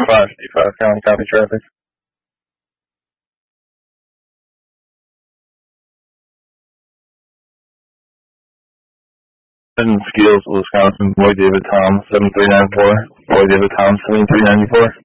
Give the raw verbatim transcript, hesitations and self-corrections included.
five fifty-five County copy traffic. In Skills, Wisconsin, Boy David Tom, seven three nine four. Boy David Tom, seven three nine four.